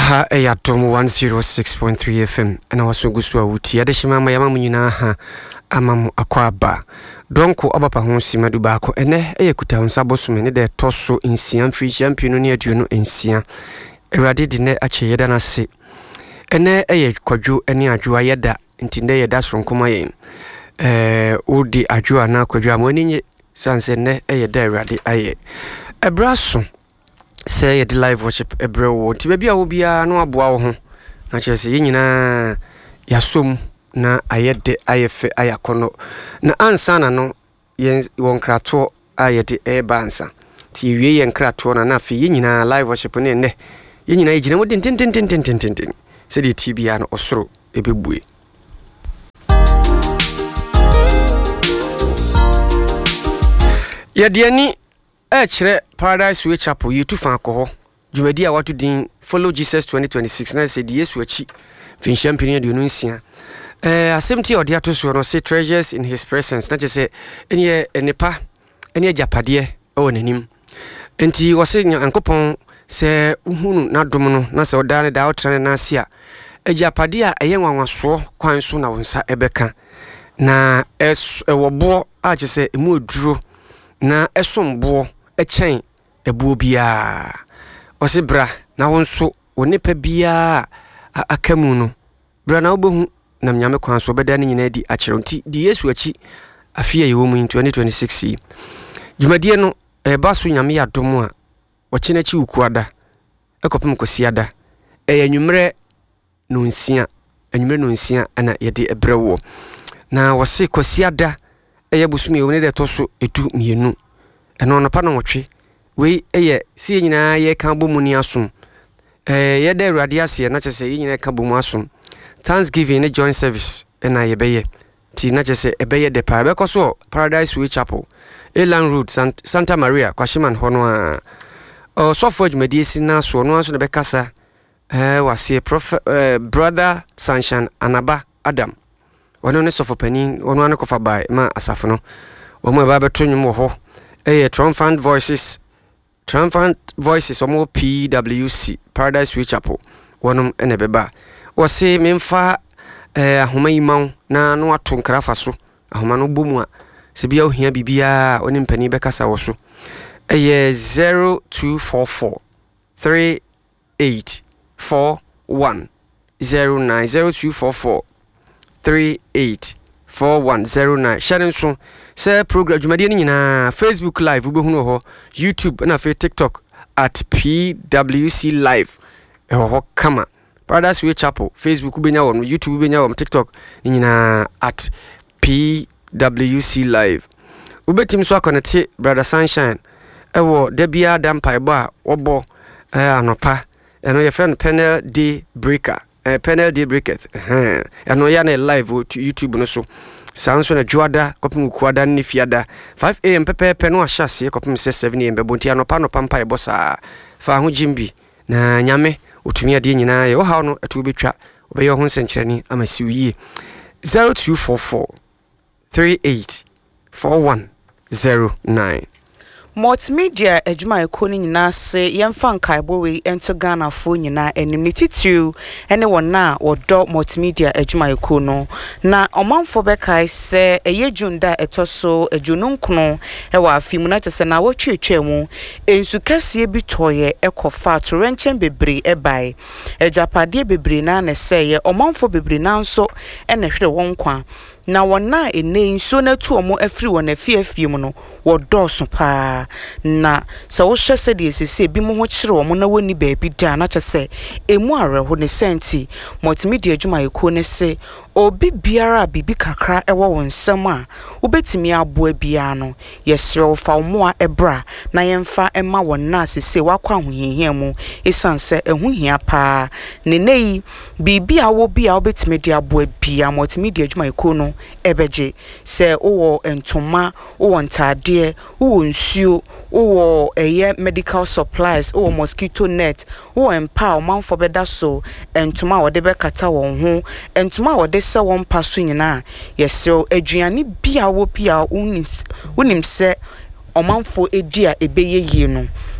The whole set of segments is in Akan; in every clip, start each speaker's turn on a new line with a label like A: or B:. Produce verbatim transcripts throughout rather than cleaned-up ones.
A: Aha eyatom one oh six point three F M na waso gusu awuti adehima ma yama munyina ha amamu akwaba donko abapa ho simadu baako ene eyekuta honsa bosome ne de toso insian free champion ne aduno insian erade de ne ache yeda na se ene eye kwadwo ene adwo ayeda ntinde yeda sonkoma yen eh odi adwo na kwadwo amonye sanse ne eye da erade aye ebraso say the live worship ebro wo ti bia wo bia no aboa wo ho na chese ye nyina yasom na ayede ayefe ayakono na ansa na no yen won krato ayede e bansa ti wie yen krato na na fe ye nyina live worship ne ne ye nyina ye gina mo tin tin tin tin tin tin se di ti bia no osoro ebebue ye de ni e kire Paradise Way Chapel yitu fan ko jumadi a watu din Follow Jesus twenty twenty-six na se die Yesu achi fin champion de nunsia eh asemti odi atoso no say treasures in his presence na je se ene enepa ene ajapade e wonanim enti wo se nyankopon se uhunu na dom no na se oda ne da otrane na ase a ajapade a eye nwanwaso kwan so na wonsa ebeka na ewobo a je se emu oduro na esombo echen ebuo bia osebra na wonso onipa bia akamu no bra na obohu na mnyame kwan so beda ne nyina di akere nti di Yesu achi afia yewo mu twenty twenty-six jumadie no e baso nyame ya dom a wochena chi ukuada ekopem kosiada e anwumre no nsia anwumre no nsia ana yede ebrewo na wose kosiada eye busumi yewo ne de toso etu mienu eno no pa no wotwe we eye sie nyina ye kan bomu ni asom eh ye de awurade ase na chese ye nyina kan bomu asom Thanksgiving ne joint service na ye beye ti na chese ebeye de pa be koso Paradise Way Chapel Elan Road Sant Santa Maria kwashiman hono a o sofo adwumadi esi na so no aso ne be kasa eh wase prophet eh, brother Sunshine Anaba Adam wono ne sofo panin wono an kofa bai ma asafo no wo mo ba beto nwum ho eh Triumphant Voices Triumphant Voices omo P W C Paradise Way Chapel wonum ene beba wose memfa eh ahoma yimaw na no atonkra faso ahoma no bomu a se bia ohia bibia onim pani bekasa wo so eh zero two four four three eight four one zero nine zero two four four three eight four one zero nine sharing so say program jumadi ni nyina Facebook live ubehunu ho YouTube na fe TikTok at P W C live e ho kama Paradise Way Chapel Facebook ubenya won YouTube ubenya won TikTok ni nyina at P W C live ubetim so akonete brother Sunshine e wo debia dampai ba obo eh anopa eno ye friend panel day breaker eh panel day breaker eh eno ya na live to YouTube no so sanso na juada kopim kuada ni fiada five a m pepe no ahyase kopim seven a m bebonti anopa no pampa ebosa fa ho jimbi na nyame otumi ade nyina ye wo ha no etu betwa obeye ho nsenkyerani amasiwie zero two four four three eight four one zero nine
B: Multimedia ejuma ekoni nyina se yemfa nkaibo we ento Ghana fo nyina enim ni titu ene wona wodo multimedia ejuma ekono na omanfo bekai se eye junda etoso ejununkuno e wa afimu na chese na wotwetwe mu ensu kase bi toye ekofa to renchen bebre ebai ejapade bebre na na se ye omanfo bebre na nso ene hwere won kwa na wona ene nso na tu omo afiri wona fiafie mu no wodoso pa na se wo hwese de esese bi mo ho kire omo na woni ba bi da na chese emu areho ne senti multimedia adwuma yeko ne se obi biara bibi kakra ewo wonsam a ubetimi aboa bia no yesre wo fa mo a ebra na yemfa ema wona sese wakwa ahohihia mu esanse ehuhia pa ne nei bibi a wo bia obetimi de aboa bia multimedia adwuma yeko no ebeje se owo entoma owo ntade owo nsuo owo eye medical supplies owo mosquito net owo empa o manfo beda so entoma wo de be kata won ho entoma wo de se won paso nyina yesew aduane bia wo bia unim se omanfo edi a ebeye yi no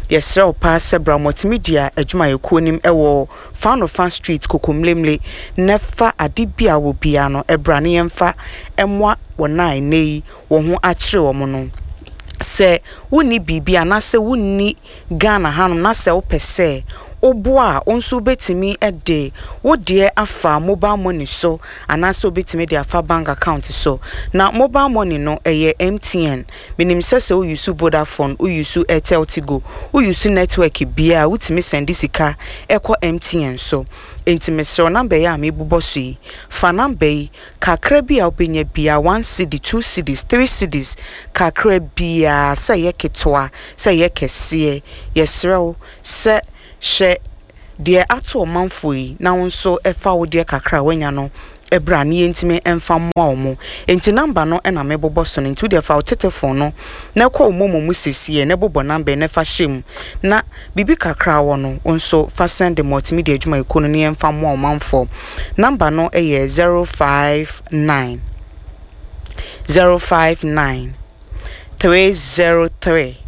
B: Yes, sir, pass Sebra multimedia, a Juma Yokunim, ewo, found of fan street, Kokumlimli, nefa adibia will piano, a branian fa, and what one nine nay, one who actually woman. Say, wouldn't be anase wouldn't Ghana Hanum Nasa per se. O boa, onso betimi a day. What dear afa mobile money so, and also betimi their fa bank account so. Now mobile money no a year M T N. Minim says o use Vodafone, o use Airtel Tigo, o use network bia, which miss and disika, echo M T N so. Intimacy number ya me bubosi. Fanambe, kakrebia opinye bia one city, two cities, three cities, kakrebia, say ye ketwa, say ye kesie, yes, ro, se. She dear ato manfui na wonso efa wo de kakra wanya no ebra ne yentime emfa mo omo enti number no e na mebobo so no ntu de fa telephone no na ko momo mu sesie na bobo number na fa shem na bibi kakra wo no wonso fa send multimedia adwuma ikono ne emfa mo manfo number no e ye zero five nine zero five nine three zero three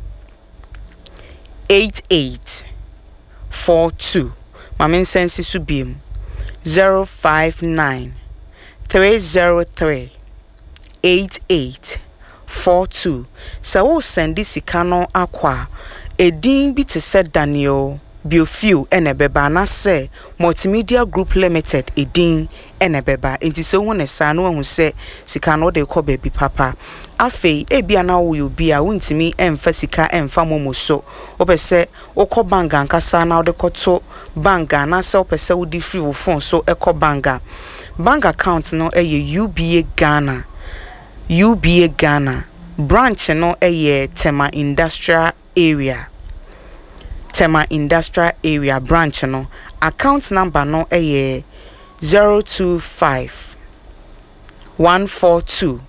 B: eight eight four two. My main sense is to be zero five nine three zero three eight eight four two. So send this ikano aqua a ding bit said Daniel Biofew and a beba na say Multimedia Group Limited a ding and a beba. It is so one a son who say Sikano de call baby papa. Afe e bia na wo bi a wontimi emfa sika emfa momo so opese okọ banga nkasa na de koto banga na se opese wo di free wo phone so ekọ banga bank account no eye U B A Ghana U B A Ghana branch no eye Tema Industrial Area Tema Industrial Area branch no account number no eye zero two five one four two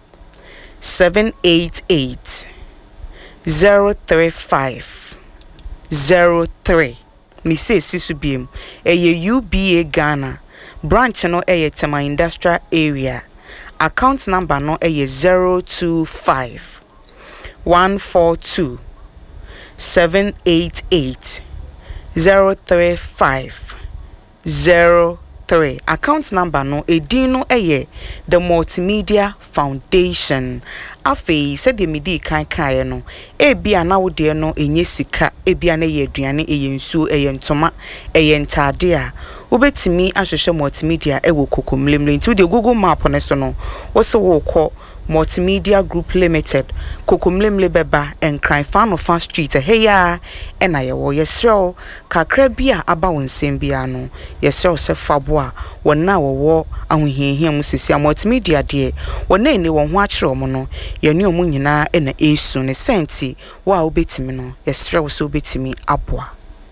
B: seven eight eight zero three five zero three. Me say sisubiem a U B A Ghana branch no a Tema Industrial Area account number no a zero two five one four two seven eight eight zero three five zero three. Account number no edino eye the Multimedia Foundation. Afe said the midi kan kan no e bia na wo de no enye sika e bia na ye aduane e yensu e yentoma e yentade a obetimi ahwehwe Multimedia e wo kokomlemle ntu de Google map ne so no wo se wo kọ Multimedia Group Limited kokomlemle beba enkran fan of fan street hey ya e na ye wo yesro kakra bia aba wonsem bia no yesro se fabo a wona wo wo ahohiahia mu sisi Multimedia de wona ni wo ho akere mo no ye ne omu nyina e na esu ne senti wa obetimi no yesro so obetimi aboa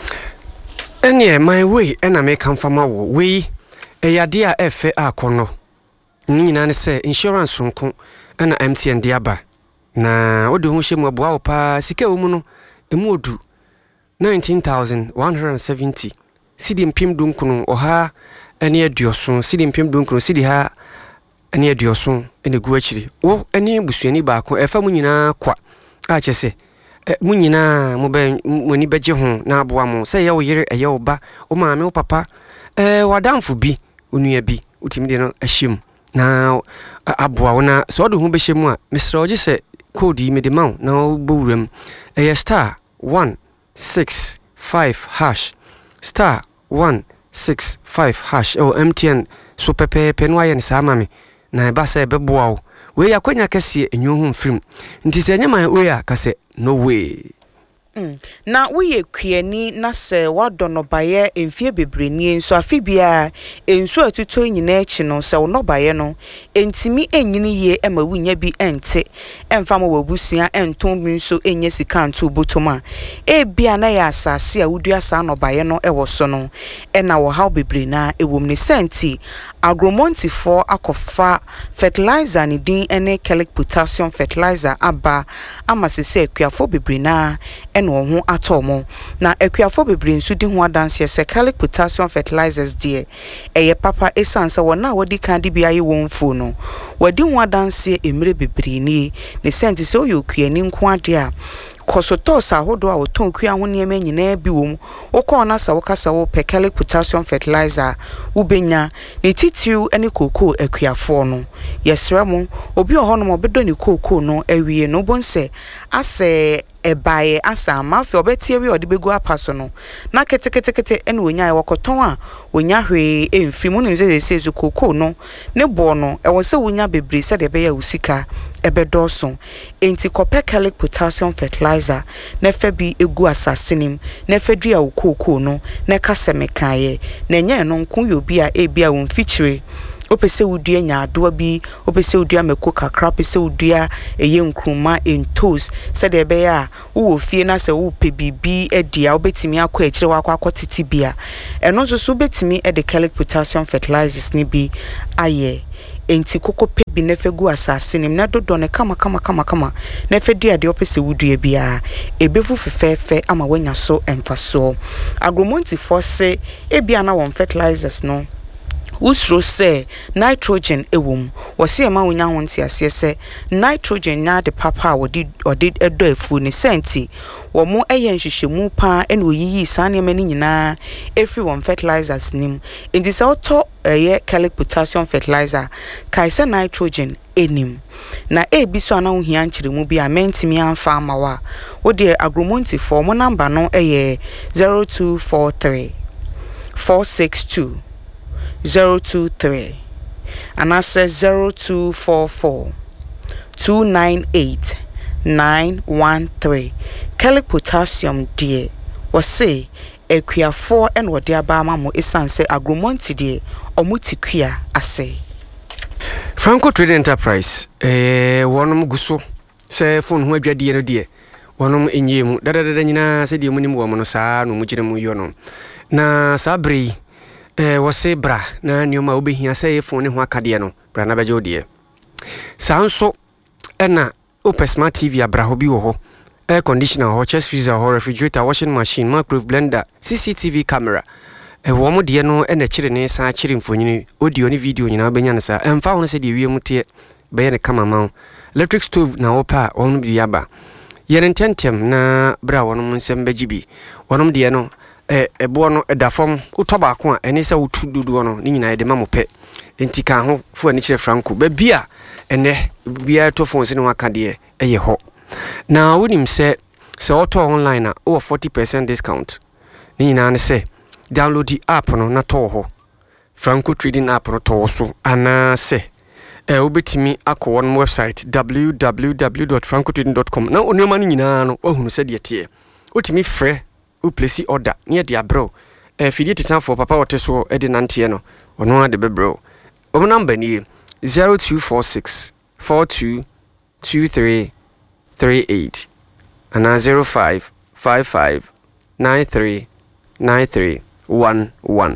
B: ene my way e na me kan fama wo we e yade a efe akono ni nyina ne se insurance nko ana M T N diaba na odi ho hyemu aboa opa sika wo mu no emu odu nineteen thousand one hundred seventy sidi mpim dunkunu oha ene aduoso sidi mpim dunkunu sidi ha ene aduoso ene gu akiri wo ene busuani baako efa mu nyina kwa a chese mu nyina mo be moni beje ho na aboa mo se ye wo yire eye wo ba wo maame wo papa eh wadamfo bi onua bi utimi de no ahyem na aboa wona so do hu be hyemu a misra oje se code yi me de maw na bowuram eh star one six five hash star one six five hash o M T N so pepe penwa ye nsa ama me na e ba se be boa wo we yakwanya kase enyo hu mfrim nti se nyama we ya kase no way. Mm. Na we kwiani na se wadono baye emfie bebreni enso afibia enso atuto nyina echi no se wono baye no entimi enyini ye ema wunya bi ente emfa mo wabusua enton bi nso enye sika nto botoma e bia na ya asase a wudua sa no baye no ewo so no e na wo haw bebrena ewom ne senti agromonti for akofa fertilizer ni din ene chelic potassium fertilizer aba amasese akuafo bebrena eno no ho atomo na akuafo bebre nsu di ho adanse se Calic potassium fertilizers de eye papa esansa wona wodi kan de bia ye won fu no wadi ho adanse emire bebre ni ne senti se oyokuani nko ade a kosoto sa hodo a oton kua ho ne ma nyina bi wom wokọ na sa wokasa wo pe Calic potassium fertilizer ubenya ne titiu ene koko akuafo no yesra mo obi ohono mo bedo ne koko no awie no bonse ase ebaye asa mafi obetie wi ode begu apaso no na kete kete kete ene wonya e wokoton a wonya hwe emfiri mu ne ze ze zu koko no ne bo no e wo se wonya bebre se de be ya usika ebedoso enti kope Calic potassium fertilizer na fa bi egu asasinim na fa dua ukoko no na kasemekaye na nya no nko yobi a ebia won fichire opese wudua nya adoa bi opese wudua meko kakra opese wudua eye nkruma entos se de be ya wo fie na se wo pe bibi edia obetimi akọ akire wakọ akotiti bia eno so so betimi e de Calic potassium fertilizers ni bi aye enti koko pe bi nefe gu asase nim na dodo ne kama kama kama kama nefe dua de opese wudua bia ebefu fefefe ama wanya so emfaso agromonti force e bia na won fertilizers no usro se nitrogen ewom wose ema wonya honti ase se nitrogen na de papa wodi odi edo afu ni senti wo mo eye nhwehwemu pa ene oyiyi sane mani nyina every one fertilizers nim indi se auto eye Calic potassium fertilizer kaisa nitrogen enim na e bi so ana ohia nkyeremu bi a mentimi amfa amawa wo de agromonti for mo number no eye zero two four three four six two zero two three and I says zero two four four two nine eight nine one three. Calic potassium dear was say a queer four and what dear Bama esanse agromonti dear or mutiquia ase.
A: Franco Trade Enterprise, eh, one guso, say phone who be dear dear. One in you, da da da da, said the minimum woman, sa no mujim yono. Na sabri. Eh wose bra na nyoma obi hia say phone ho akade no bra na beje odie sanso ena open smart T V abra ho bi wo ho air conditioner ho chest freezer ho refrigerator washing machine microwave blender C C T V camera e wo mo de no ena kire ne sa kire mfonyini audio ni video nyina benya ne sa emfa ho se de wie mutie be ye ne kama ma electric stove na opa on bi yaba ye ntentem na bra wono nsem bejibi wonom de no eh ebo no edafom utoba ko a ene se wutu dudu no ni nyina de mamope enti ka ho fu ani kire Franco ba bia ene bia to phone se no aka de eye ho na wonim se se auto online a over forty percent discount ni nyina ne se download the app no na to ho Franco Trading app no to so ana se eh obetimi akọ one website w w w dot franco trading dot com na onema ni nyina no ohunu se de tie otimi frɛ u place order near dia bro eh fidie titan for papa wote so e de nante no ono ade be bro o number ni zero two four six four two two three three eight and zero five five five nine three nine three one one.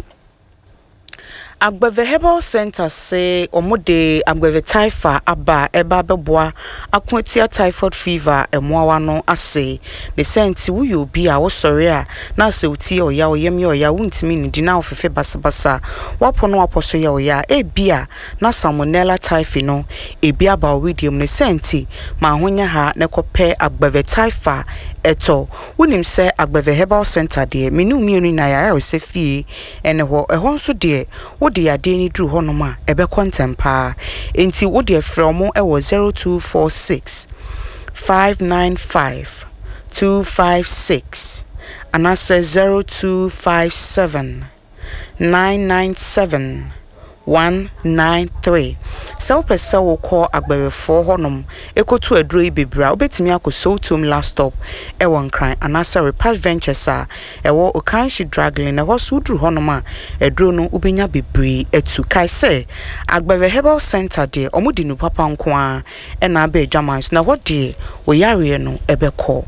B: Agbeve Herbal Center say omode agbeve typha aba eba beboa akwetia typhoid fever emwa no ase the senti wo yo bi a wo sori a na se uti oya oyem ye oya wuntimi ni dina ofefe basabasa wapo no waposo ye oya e bia na salmonella typhi no e bia ba owedium ne senti ma honya ha ne kope agbeve typha eto wonim se Agbeve Herbal Center de menu mienu na ya se fie ene ho ehon so de wo de ade ni dru honoma ebe contempa enti wo de from e wo zero two four six five nine five two five six and I say zero two five seven nine nine seven one nine three. So pesa wo call Agbeve for honom ekotu adro ibebra obetimi akoso tum last stop e won kran anasa Repart Ventures a e wo Okanshi Dragline e ho so dru honom a adro no ubenya bebre etu kai se Agbeve Herbal Center de omudi nu papa nko a e na ba adwamans na ho de wo yare no ebekọ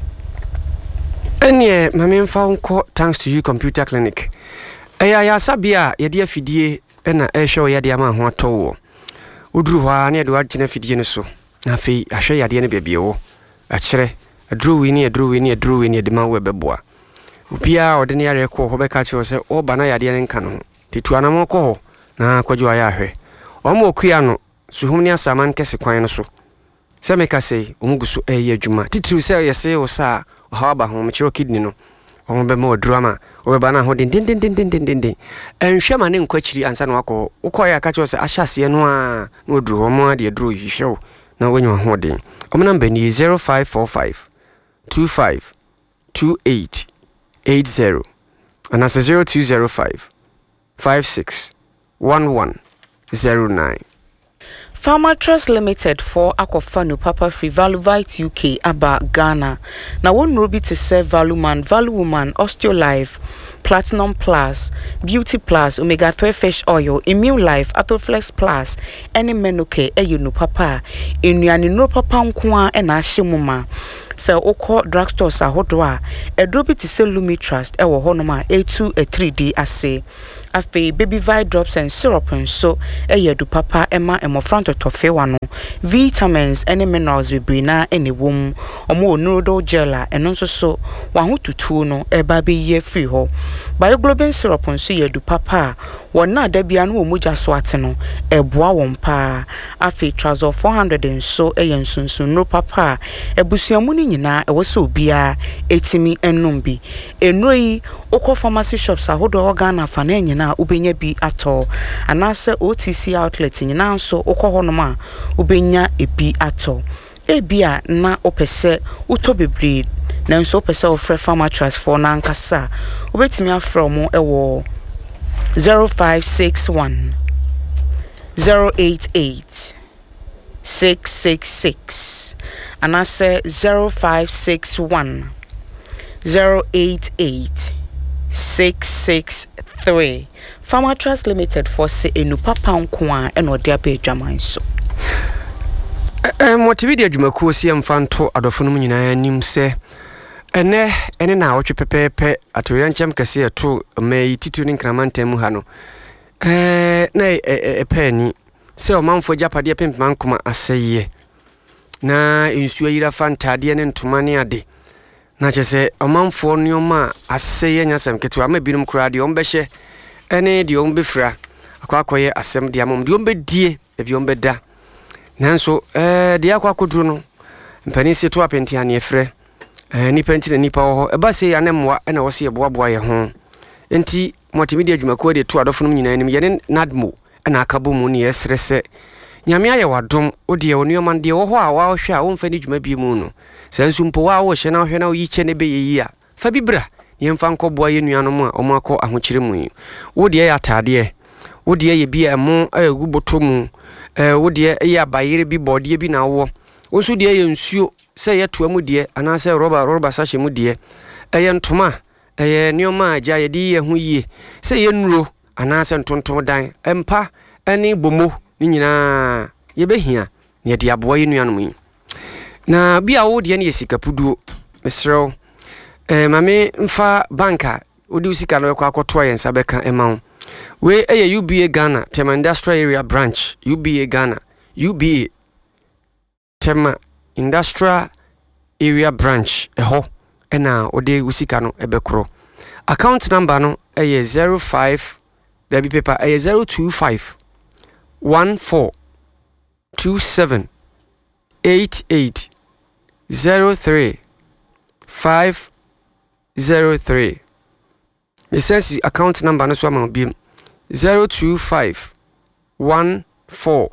A: enye mame mfa nko thanks to you computer clinic eya ya sabia ye de afidie ena e hwe ya de ama ho ato uduru ho a na de wagina fidie ne so na fe ahwe ya de ne bebie wo a kire aduru we ni aduru we ni aduru we ni de ma we beboa obia ode ne yare ko ho be ka che se o ba na yade ne nka no titu anamo ko ho na kwadwo aya hwe omo okua no suhum ni asaman kese kwan no so se me ka sei omugusu eye adwuma titiri se yese o sa ha ba ho me chiro kidney no omo be ma drama o be ba na ho din din din din din din din enhwe ma ne nkwachiri ansa no akọ ukoya ka che se ahyase no a na oduru omo ade aduru hwehwe na wenyo ho din omo number ni zero five four five two five two eight eight zero and that's zero two zero five five six one one zero nine.
B: Farmer Trust Limited for Aquafano Papa Free Valuvite U K Aba Ghana. Now one ruby to serve Value Man, Value Woman, Osteolife, Platinum Plus, Beauty Plus, Omega three Fish Oil, Immune Life, Atoflex Plus, any menoke, eyu no papa, inuani no papa nkwa ena shimuma. Se oko drugstores ahodwa, e drobi ti se Lumi Trust, ewo honoma A two A three D ase. Afe baby vi drops and syrup and so eye du papa ema emo front of tofewa no vitamins any minerals bebre na any wom omo onuro gel eno nso so wa ho tutu no eba be ye free ho bioglobin syrup and so ye du papa wona da bia no omoja so ate no eboa won pa afe trouser four hundred and so eye nsunsun no papa ebusuamu ni nyina e wo so bia etimi enum bi enroi okọ pharmacy shops ahodo Ghana fa na nyina ubenya bi ato anase O T C outlet nyina nso okọ honoma ubenya ebi ato ebia na opese uto bebre na nso opese ofre Farmer Trust for na nkasa obetimi afro mo ewo zero five six one zero eight eight six six six anase zero five six one zero eight eight six six three. Farmer Trust Limited for se enu papa nkwa eno de abe dwaman so.
A: Eh multimedia dwumakuo sie mfanto adofo no nyina anim se ene ene na awotwe pepepe atoya nchem kase eto mai titu ni nkramantem ha no eh na epani se o manfo japade pempema nkoma aseye na ensuo yira fantade ne ntoma ne ade na chese omanfo nioma aseye nyasem ketu ama binum kura de ombehye ene de ombefra akwakoye asem de amom de ombedie ebi ombeda nanso eh de akwakoduru no mpani se to apenti ane efre eh ni penti na nipa ho eba se anemwa ena wo se eboaboa ye ho enti multimedia dwumako de to adofo no nyina anim yene nadmo ena akabo mu ne yesrese nyame aye wadom odi ye onioma de wo ho a wa hwe a wo mfa ni dwuma bi mu no sansu mpo wa wo hye na hwe na yi che ne be yi a fa bibra ye mfa nkoboa ye nuanom a omo akọ ahokyere mu wo de ye atade wo de ye bi emo aguboto mu eh wo de ye abayere bi bode bi na wo wo su de ye nsuo se ye to amu de ana se roba roba sahye mu de eye ntoma eye nioma aja ye di ye ho yie se ye nuro ana se ntontom dan empa eni bomo ni nyina ye behia ye de aboa ye nuanom yi na bia wo de ne yesikapuduo mesrew eh mame mfa banka odi usika no kwa akoto yen sabeka emawo we eye U B A Ghana Tema Industrial Area Branch U B A Ghana U B A Tema Industrial Area Branch eho ena odi usika no ebekro account number no eye zero five debi paper eye zero two five one four two seven eight eight zero three five zero three. The sense account number no so am be zero two five one four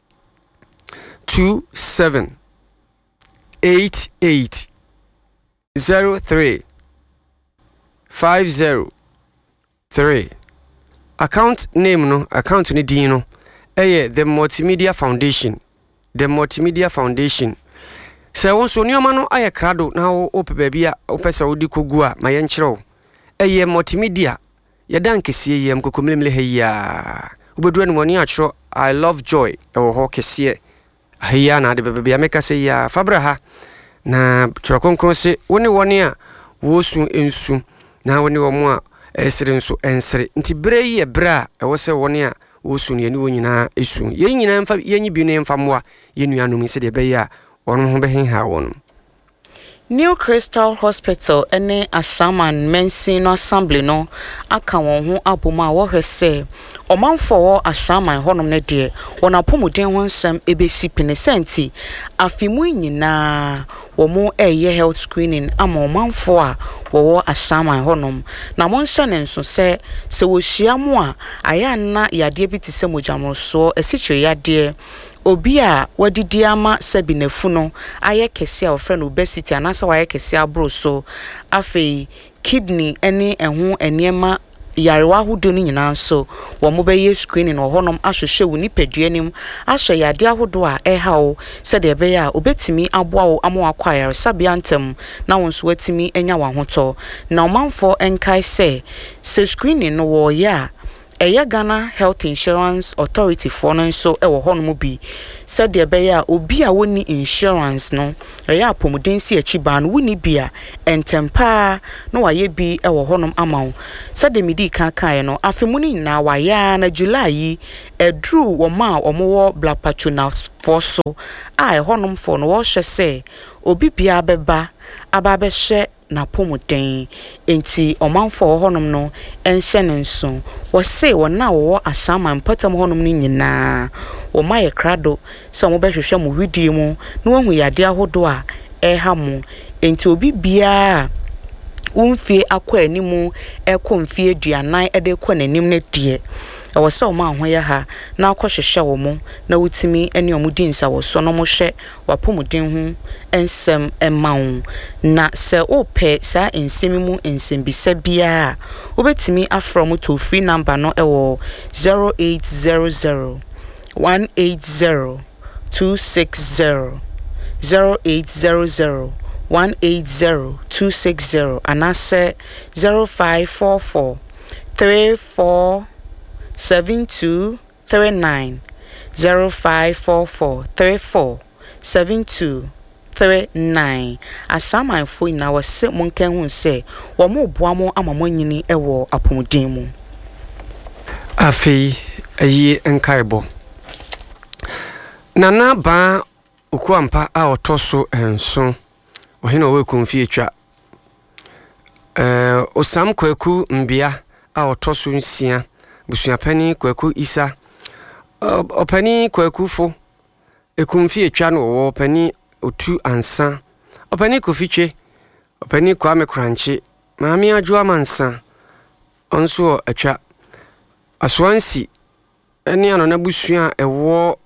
A: two seven eight eight zero three five zero three. Account name no account ni din no eh the Multimedia Foundation. The Multimedia Foundation. Se wonso nioma no aye krado na wo opepe bia opesa wodi kogu a ma yenkyerɛw eye multimedia yedankesie yem kokomlemle heya obedu ne woni akyerɛ I love joy ewo ho kese heya na de bebia meka se ya fabraha na kyerɛ konkron se woni woni a wo su ensu na woni wo mo a esere nso ensere nti bre yi ebra ewo se woni a wo su ne ni wonyina esu ye nyina mfa ye nyi bi ne mfa moa ye nuanom se de be ya ono ho behin ha won
B: New Crystal Hospital ene Ashaman Mensi no Assembly no aka won ho aboma wo hwese omanfo wo Ashaman honom ne de won apomuden ho nsem ebesi pinesenti afimu nyina wo mo eye health screening ama omanfo a wo Ashaman honom na mo nhyɛ ne nso se se wo hia mo a aya na yade bi te se mojamroso esikyire yade obi a wadidi ama sabinafu no aye kese a ofre no obesity anasa waye kese abro so afei kidney ene eho eniema yarewa hodo ni nyina so wo mo beye screening ohonom ahwehwe woni paduanim ahwe yade ahodo a ehawo se de be ya obetimi aboa wo amo akwire sabia ntem na wonso watimi enya wa hoto na omanfo enkai se se screening no wo ya Eya Ghana Health Insurance Authority for no so e wo hono bi said de be ya obi a woni insurance no eya apomuden si achiba no woni bia entempa no waye bi e wo honom amawo said de midi kan kan no afemu ni na waya na July edru wo ma omo Black Patronus for so a e honom for no wo hwe se obi bia beba aba be hwe na pomuden enti omanfo honom no enhye ne nso wo se wo na wo asama mpatam honom ni nyina wo maye krado se mo behwehwe mo widie mu na wo hu yade ahodo a eha mo enti obi bia umfie akwa animu ekomfie duanan ede kwa nanim ne de ewo se o ma ho ya ha na akohwehwe wo mo na wutimi ene omudi nsa wo so no mo hwe wapomuden hu ensem emawo na se ope sa ensemi mu ensembisa bia obetimi afro mo to free number no ewo zero eight zero zero one eight zero two six zero zero eight zero zero one eight zero two six zero and I say zero five four four three four seven two three nine zero five four four three four seven two three nine asama info na wase monken hu se wo mo boa mo amamo nyini ewo apomuden mu
A: afi ayi enkaibo nana ba okuampa a otoso enso ohina we konfie twa eh osam kwaku mbia a otoso nsia busuapani kwaku isa opani kwaku fo ekonfie twa no wo opani otu ansa opani kofitwe opani kwame kranche maami adwo amansa onso atwa aswansi eni ano na busua ewo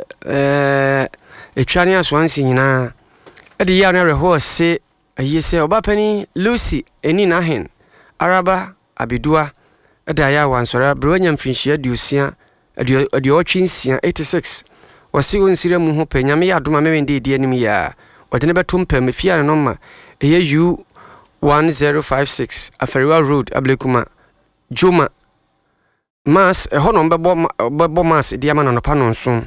A: eh etwa ne aswansi nyina edi ya na reho se ayese obapani Lucy eni na hen araba abidua eda ya wansora bronya mfinhia diusia edi edi otwinsia eighty-six wasi onsire mu ho panyame ya adoma mewende di anim ya odene betom pam fia no ma eye u one zero five six Aferiwa Road Ablekuma Joma Mass e hono bebo bebo mass di ama no pa no nso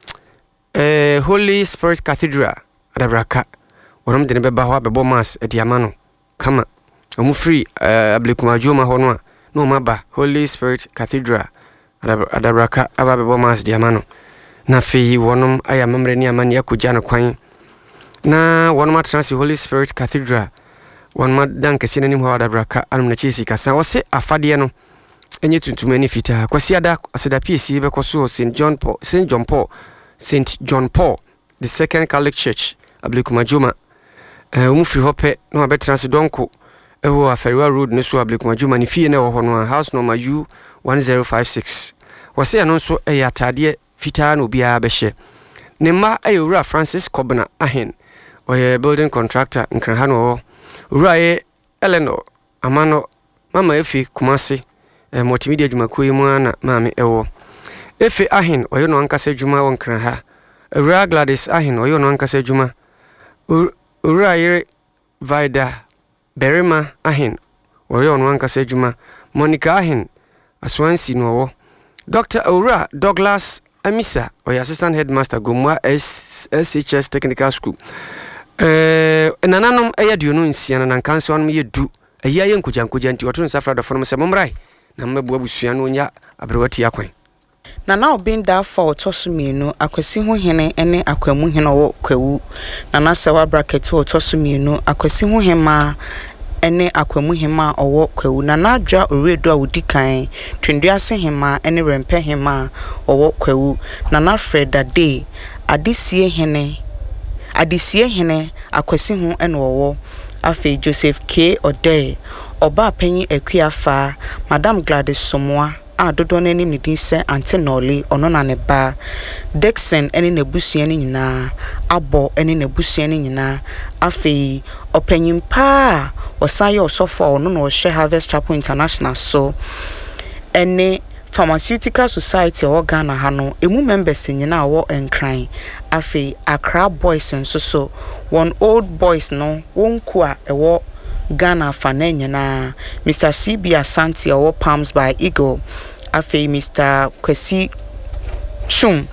A: eh Holy Spirit Cathedral adabraka wonom de ne beba ho bebo mass di ama no kama omu free uh, Ablekuma Joma hono a no maba Holy Spirit Cathedral adabraka aba bebo mass di ama no na fi wonom aya mamre ni amani akugya no kwan na wonom atransi Holy Spirit Cathedral wonma danke sinani ho adabraka anum na chisi kasa wose afade no enye tuntumani fita kwasi ada aseda P C be koso Saint John Paul Saint John Paul Saint John Paul the Second Catholic Church Ablekuma Joma eh umu free hope no abetransi donko ewo Aferiwa Road ne so Ablekuma Joma ni fie na wo hono house number U one zero five six wose anonso eya atade fita no bia behye ne ma ayewura Francis Kobna ahen oye building contractor nkran no uraye Eleanor amano mama efi Kumasi eh, multimedia jumakuyi mu ana mami ewo efi ahen oye no ankasa juma won nkran ha ura Gladys ahen oye no ankasa juma uraye Vida Berima ahen oye no ankasa juma Monica ahen aswansi no wo Doctor Ura Douglas Amisa or assistant headmaster Gomwa S H S Technical School. Eh nananom ayaduo no nsia na kanso anum ye du ayaye nkuja nkuja nti woto nsafra da fono se momrai na mmabu abusua no nya abrewati akwan
B: na na obin da fa otoso mienu akwasi ho hene ene akwamu hene wo kwawu na na sewa bracket otoso mienu akwasi ho hema ene akwamu hema owo kwawu na na adwa oredo a wodikan twendua hema ene rempe hema owo kwawu na na freda day adesie hene adesie hene akwasi ho ene owo afi Joseph K Ode oba panyi akuafa Madam Gladys Somoa a dodo na ni din se Antenoli ono na ne ba Dixon ene nebusua ni nyina abo ene nebusua ni nyina afi opanyin pa osaye osofo ono no hye Harvest Chapel International so ene Pharmaceutical Society of Ghana hano emu members nyina wo enkran afi Accra Boys nso so one old boys no wonku a ewo Ghana fana nyina Mister C B Asante owo Palms by Eagle afi Mister Kwesi Chum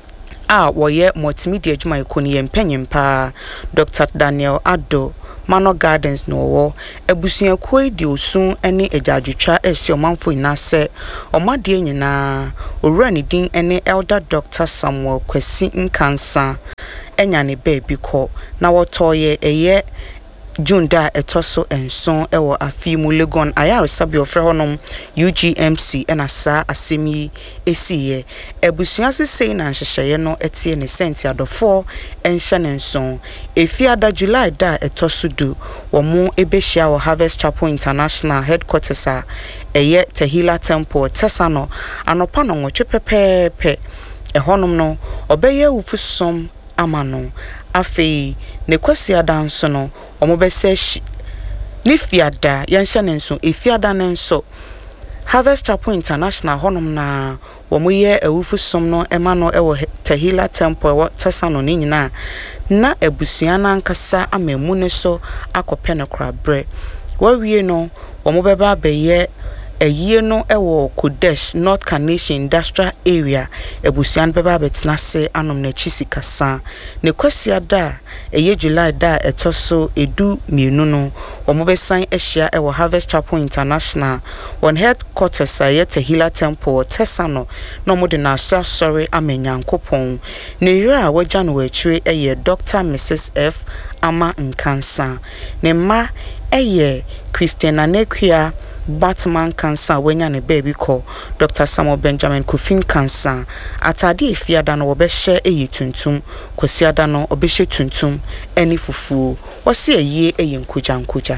B: a woye multimedia juma ikoni yempenyem pa Doctor Daniel Ado Mano Gardens no wo ebusuan koi di osun ene ejadwetwa ese omanfo ina se omade nyina owura ne din ene Elder Doctor Samuel Kwesi Nkansa enya ne baby ko na wotoye eye Junda etoso enson ewo afi mu Legon ayare sabi ofre honom U G M C ena sa asemi esiye ebusuan sesei na nhyehyeye no etie ne senti adofo enhye ne nson efiada July da etoso du wo mu ebehia wo Harvest Chapel International headquarters a eye Tehila Temple Tesano anopa no nwotwe pepepe ehonom no obeye wufusom amano afi ne kwasi adanso no omobese ni fiada yanhye ne nso efiada ne nso Harvest Chapel International honom na womoye awufusom no ema no ewo Tehila Temple wo Tesano ni nyina na ebusuana nkasa amemu ne so akope no krabre wawie no womobeba beye eyie no ewo Kodesh North Carnation Industrial Area ebusuan beba betina se anom na chisikasa ne kwasia da eye July da etoso edu mienu no omobesan ehia ewo Harvest Chapel International one headquarters aye Tehila Temple Tesano no mode na so sorry amenyankopon ne yira waja no wachire eye Doctor Missus F Ama Nkansa ne ma eye Christiana Nekua Batman Cancer wenya ne baby ko Doctor Samuel Benjamin Kofin Cancer atade efiada no obehye eyi tuntum kwasiada no obehye tuntum eni fufu wose ayi eyi nkuja nkuja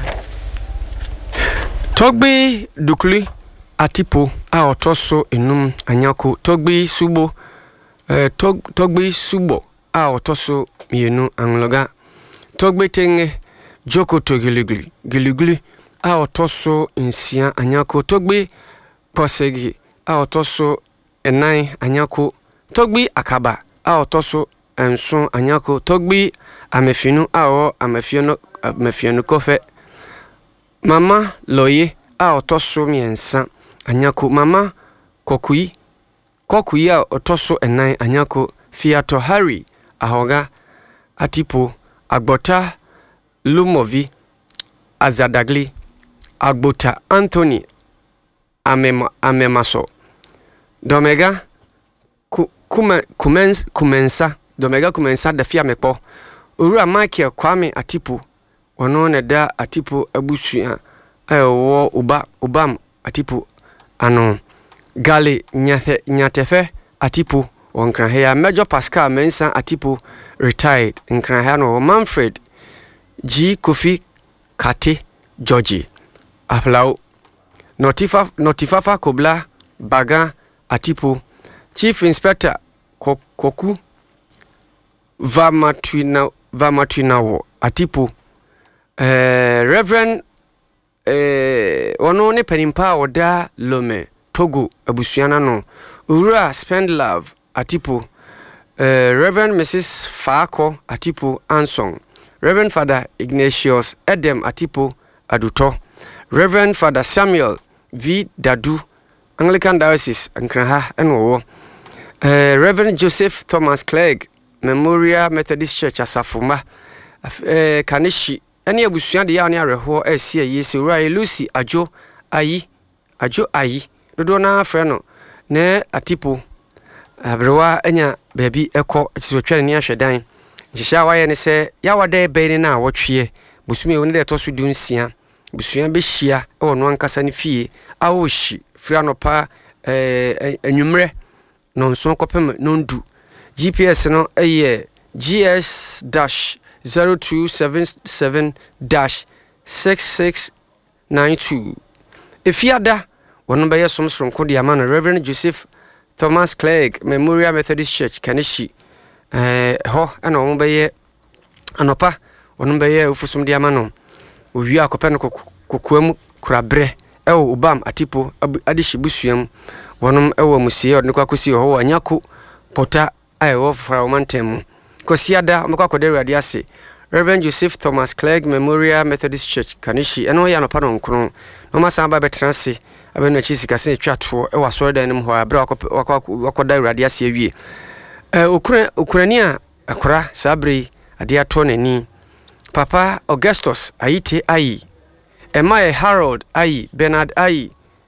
A: Togbe Dukuli Atipo a otoso enum anyako Togbe Subo eh tog, Togbe Subo a otoso mienu angloga Togbe Tenge Joko Togiligli Giligli a otoso insia anyako Togbe Kosegi a otoso enai anyako Togbe Akaba a otoso enson anyako Togbe Amefinu a o Amefino Amefino kofe Mama Loye a otoso miensa anyako Mama Kokui Kokui a otoso enai anyako Fiato Harry ahoga Atipo Agbota Lumovi Azadagli Agbota Anthony Amema Amemaso Domega ku, kume, kumens, Kumensa Domega Kumensa da fia mepo Ura Michael Kwame Atipo Wano ne da Atipo abusu ayo uba ubam Atipo ano Gale nyathe nyatefe Atipo wonkran heya Major Pascal Mensa Atipo retired nkran heya no Manfred G Kofi Kate Georgie Aplau Notifa Notifafa Kobla Baga Atipo Chief Inspector Koku Vamatwina Vamatwinawo Atipo eh, Reverend eh, Ono ne penimpa oda Lome Togo abusuana no Ura Spend Love Atipo eh, Reverend Missus Faako Atipo Ansong Reverend Father Ignatius Edem Atipo Aduto Reverend Father Samuel V Dadu Anglican Diocese Nkranha Enwo uh, Reverend Joseph Thomas Clegg Memorial Methodist Church Asafuma uh, Kanishi eni abusuan de ya ne areho esie yesi ura Lucy Ajo Ayi Ajo Ayi dodo na afre no ne Atipo abrewa anya baabi ekọ tisotwa ne ahwedan hihya waye ne se ya wada bɛn na wotwe busumi woni de to so dunsia busua be hia e wono ankasa ne fie a wo hyi fira no pa eh anwumre no nso kopem no ndu G P S no eye G S zero two seven seven six six nine two efiada wono be yesom sonko de ama no Reverend Joseph Thomas Clegg Memorial Methodist Church Kanishi eh ho ana wo be ye anopa wono be ye ofusum de ama no owi akope no kokoam kurabre ewo ubam atipo adishi busuam wonom ewo musie odne kwakosi ho anyako pota ayo fra omantem kosiada mkwakode radi ase Reverend Joseph Thomas Clegg Memorial Methodist Church Kanishi eno ya no pa no nkro no masamba betranse abenu achisika se twato ewa sorodan nim ho abra wakoda radi ase awie eh okura okurani a akora sabri ade ato nani Papa Augustus Aite Ai Emma Harold Ai Bernard Ai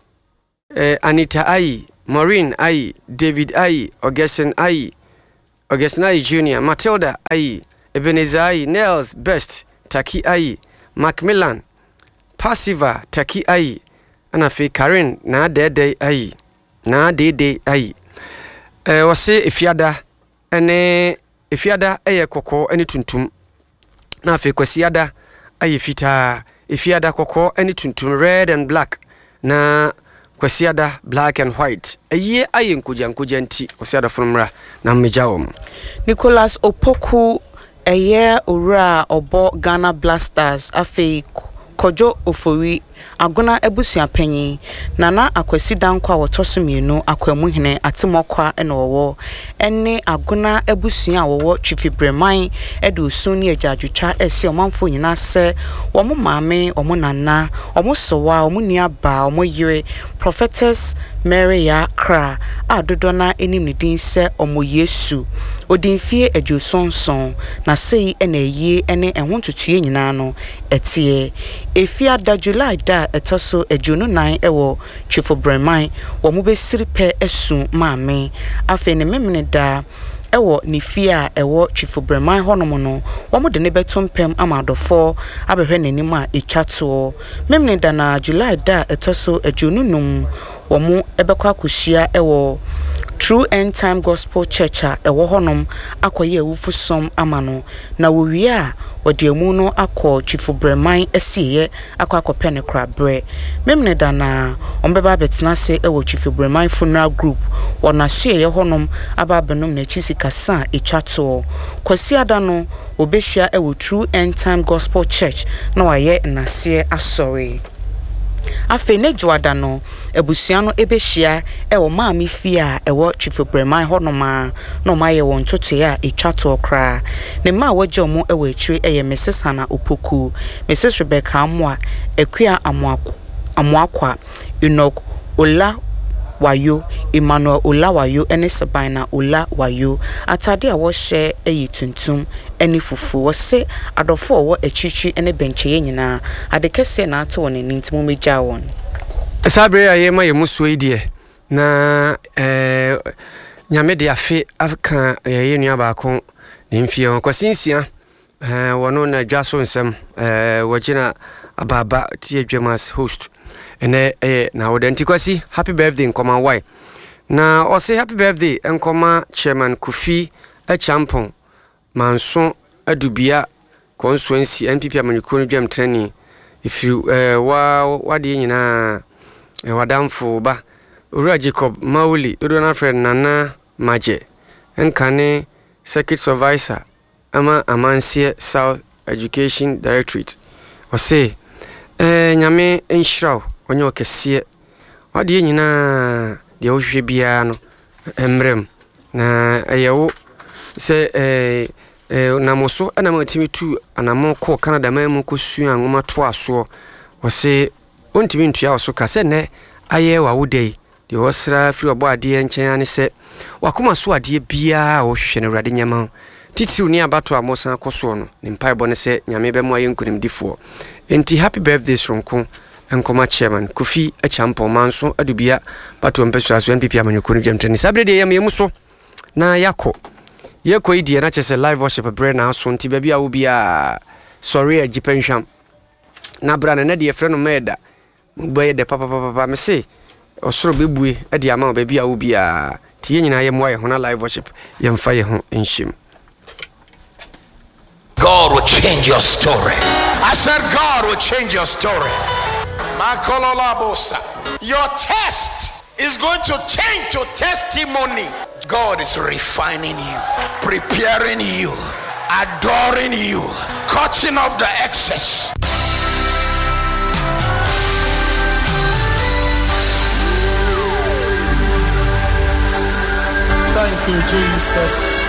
A: eh, Anita Ai Maureen Ai David Ai Augustine Ai Augustine Ai Junior Matilda Ai Ebenezer Ai Nels Best Taki Ai Macmillan Passiva Taki Ai Anafi Karen na dede Ai na dede Ai eh wose efiada ene efiada eye kokko ene tuntum na afi kwasiada aye fita efiada kokko ene tuntum red and black na kwasiada black and white aye aye nkuja nkuja nti kwasiada funumra na mmejawom Nicholas Opoku eye ora obo Ghana Blasters afi Kojo Ofori agona ebusua panyi nana akwasi dankwa wotoso mienu akwamu hene atemokwa ene wowo ene agona ebusua wowo Chifibremai ede osuni ejadwutwa ese omanfo nyina se womo maame omo nana omo sowa omo nuaba omo yire Prophetess Mary ya kra adodona enim ne din se omo Yesu odinfie ejosonson na sei ene yie ene ehontotuye nyina no etie efia da July da etoso ejuno nine ewo Chifibremai wo mo besiri pe esu maame afi ne memene da ewo ni fia ewo Chifibremai honom no wo mo de ne betompem amadofo abehwe nanim a etwato memene da na July da etoso ejuno num wo mo ebekwa koshia ewo True End Time Gospel Church a ewo honom akoye awufusom amano na wo wi a wode emu no akọ Chifibremai esiye akọ akọpe ne krabre memne da na ombeba betena se ewo Chifibremai funeral group wona hye ye honom aba benom na chisika sa etwato kwasi ada no obehia ewo True End Time Gospel Church na waye nase asori afi ne juada no ebusua no ebehia ewo maami fia ewo Chifibremai honoma no maye won tote a etwato kra ne ma waje omo ewo etire eye Missus Hannah Opoku Missus Rebecca Amwa ekua amwako amwakwa Enoch Ola Wayo Emmanuel Ola Wayo ene Sabina Ola Wayo atade a wo hye eyi tuntum ene fufu wo se adofo wo echichi ene bencheye nyina adekese na ato won ni ntimo meja won sabre aye ma ye muso idie na eh nyame de afi aka ye nua ba ko ne mfie won kwasinsia eh wono na dwaso nsem eh wogina ababa tie dwemas host ene eh na wodanti kwasi happy birthday nkoma why na o say happy birthday nkoma chairman Kofi Achampon manso adubia constituency N P P amanyuko dwam training if you eh wa wade nyina eh wadamfo ba Ura Jacob Mauli dodo na friend Nana Maje enkane circuit supervisor ama Amansie South Education Directorate o say eh nyame enhiraw onye okese wade nyina de ohwe bia no emrem na ayewo se eh eh namoso ana matimi tu anamo ko Canada mamu ko sua ngoma to aso o say ontimi ntua aso ka se ne ayewa wodei de osra firi obo ade nchen ane se wakoma so ade bia o hwehwe ne wrade nyama titiru ni abato amosan akoso no ne mpai bo ne se nyame be mo ayenkunim difo enti happy birthday sonko enkoma chairman Kofi Achampon manso adubia bato mpeso aso N P P amanyuko ne dwam trani sabre de yam yemuso na yako yeko idie na chese live worship brand na so nti baabi a wo bia sorry a jipenhwam na bra na de frɛ no meda mboye de papa papa papa me se osoro bebue e de ama baabi a wo bia ti nyina ye moye ho na live worship ye mfa ye ho enhyem.
C: God will change your story. I said God will change your story. Makololabosa. Your test is going to change to testimony. God is refining you, preparing you, adoring you, cutting off the excess.
D: Thank you, Jesus.